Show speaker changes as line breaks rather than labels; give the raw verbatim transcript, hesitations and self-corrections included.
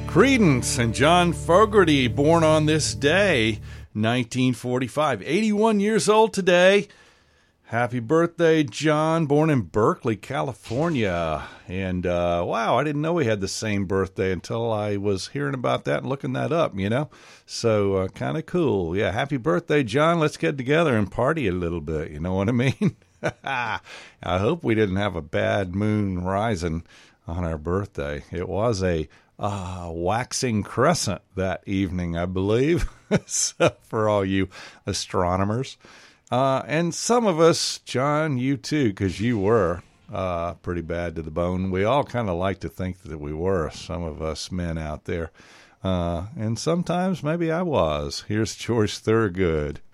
Creedence and John Fogerty, born on this day, nineteen forty-five. eighty-one years old today. Happy birthday, John, born in Berkeley, California. And, uh, wow, I didn't know we had the same birthday until I was hearing about that and looking that up, you know? So, uh, kind of cool. Yeah, happy birthday, John. Let's get together and party a little bit, you know what I mean? I hope we didn't have a bad moon rising on our birthday. It was a uh, waxing crescent that evening, I believe, so for all you astronomers. Uh, and some of us, John, you too, because you were uh, pretty bad to the bone. We all kind of like to think that we were, some of us men out there. Uh, and sometimes maybe I was. Here's George Thorogood.